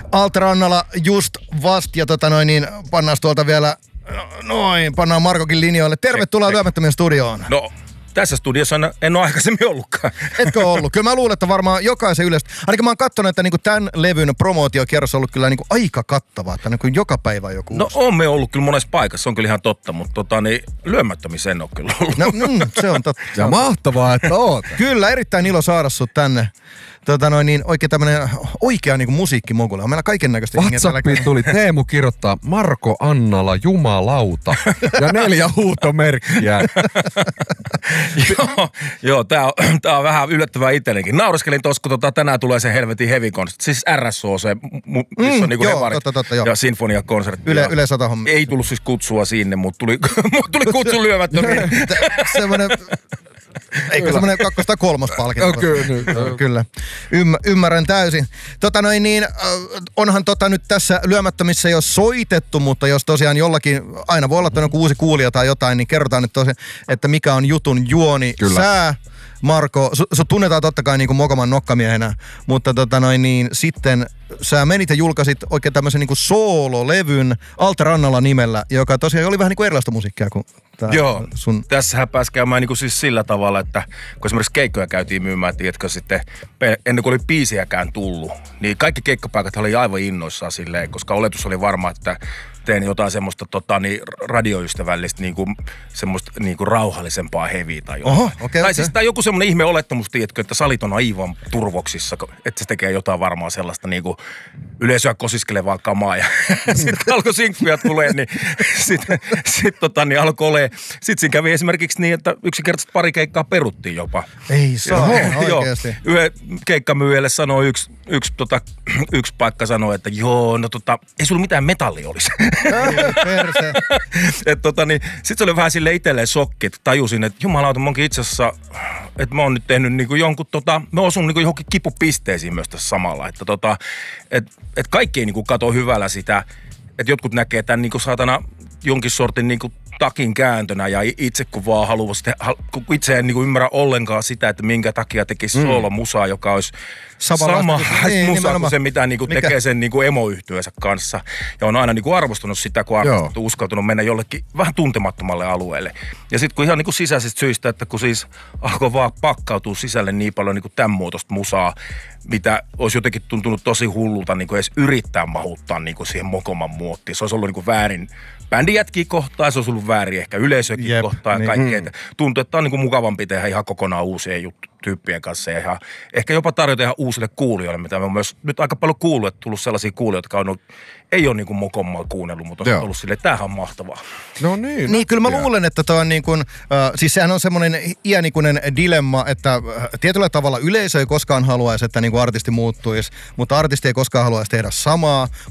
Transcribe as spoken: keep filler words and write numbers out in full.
Alt-rannalla just vast ja tota noin niin pannaan tuolta vielä, noin, pannaan Markokin linjoille. Tervetuloa Lyömättömien studioon. No, tässä studiossa en, en ole aikaisemmin ollutkaan. Etkö ollut? Kyllä mä luulen, että varmaan jokaisen yleistä. Ainakin mä oon katsonut, että niinku tämän levyn promootiokierros on ollut kyllä niinku aika kattavaa. Että niinku joka päivä joku No uusi. on me ollut kyllä monessa paikassa, se on kyllä ihan totta, mutta tota, niin, lyömättömissä en ole kyllä ollut. No, mm, se on totta. Ja mahtavaa, että oot. Kyllä, erittäin ilo saada sut tänne. Tota noin niin, oikein tämmönen oikea niinku musiikkimogula. On meillä kaiken näköistä. WhatsAppiin tuli Teemu kirjoittaa Marko Annala jumalauta ja neljä huutomerkkiä. joo, joo tää, on, tää on vähän yllättävää itsellenikin. Naureskelin tossa, kun tota, tänään tulee se helvetin heavy concert. Siis R S O, se, mu, missä Mm, on niinku joo, Hevarit totta, totta, joo. ja sinfoniakonsertti. Yle, Yle sata hommi. Ei tullut siis kutsua sinne, mutta tuli, mut tuli kutsu lyömättömiin. Semmoinen, eikö semmoinen kakkos- tai kolmas palkinto? No, kyllä, kyllä. Ymm, ymmärrän täysin. Tota noin niin, äh, onhan tota nyt tässä Lyömättömissä jo soitettu, mutta jos tosiaan jollakin, aina voi olla että uusi kuulija tai jotain, niin kerrotaan nyt tosiaan, että mikä on jutun juoni. Kyllä. Sä, Marko, su, sut tunnetaan totta kai niin kuin Mokoman nokkamiehenä, mutta tota noin niin, sitten sä menit ja julkaisit oikein tämmöisen niin kuin soololevyn Alt-rannalla nimellä, joka tosiaan oli vähän niin kuin erilaista musiikkia kuin tää Joo, sun. tässähän pääsi käymään niin kuin siis sillä tavalla, että kun esimerkiksi keikkoja käytiin myymään, tiedätkö sitten, ennen kuin oli biisiäkään tullut, niin kaikki keikkapaikat oli aivan innoissaan silleen, koska oletus oli varma, että teen jotain semmoista tota, niin radioystävällistä, niin kuin, semmoista niin kuin rauhallisempaa heviä tai jotain. Oho, okei, tai okei. siis tai joku semmoinen ihme olettamus, tiedätkö, että salit on aivan turvoksissa, että se tekee jotain varmaan sellaista niin kuin yleisöä kosiskelevaa kamaa. Ja sitten alkoi sinkkuja tulee, niin sitten sit, tota, niin alkoi olemaan. Sitten siinä kävi esimerkiksi niin, että yksinkertaisesti pari keikkaa peruttiin jopa. Ei saa, Joo, oikeasti. yhden keikkamyyjälle sanoi yksi, yksi, tota, yksi paikka sanoi, että joo, no tota, ei sulla mitään metallia olisi. Ei, perse. Et tota niin, sit se oli vähän silleen itselleen shokki, että tajusin, että jumalauta, mä oonkin itse asiassa, että mä oon nyt tehnyt niinku jonkun tota, mä osun niinku johonkin kipupisteisiin myös tässä samalla, että tota, että et kaikki ei niinku kato hyvällä sitä, että jotkut näkee tämän niinku saatana jonkin sortin niinku takin kääntönä ja itse kun vaan haluaa sitten, kun itse en niinku ymmärrä ollenkaan sitä, että minkä takia tekisi mm. soolomusaa, joka olisi sama niin, musaa kuin se, mitä niinku Mikä? tekee sen niinku emoyhtyönsä kanssa. Ja on aina niinku arvostanut sitä, kun on uskaltunut mennä jollekin vähän tuntemattomalle alueelle. Ja sitten kun ihan niinku sisäisistä syistä, että kun siis alkoi vaan pakkautua sisälle niin paljon niinku tämän muotoista musaa, mitä olisi jotenkin tuntunut tosi hullulta niinku edes yrittää mahuttaa niinku siihen Mokoman muottiin. Se olisi ollut niinku väärin bändin jätkiä kohtaan, se olisi ollut väärin ehkä yleisökin Jep, kohtaan ja niin. kaikkea. Mm. Tuntuu, että on niinku mukavampi tehdä ihan kokonaan uusia juttuja tyyppien kanssa ja ihan, ehkä jopa tarjota ihan uusille kuulijoille, mitä mä oon myös nyt aika paljon kuullut, että tullut sellaisia kuulijoita, jotka on, ei ole niinku Mokomaa kuunnellut, mutta on ollut silleen, että tämähän on mahtavaa. No niin. Niin, kyllä mä luulen, että toi on niin kuin, äh, siis sehän on semmoinen iänikuinen dilemma, että äh, tietyllä tavalla yleisö ei koskaan haluaisi, että niin kuin artisti muuttuisi, mutta artisti ei koskaan haluaisi tehdä samaa,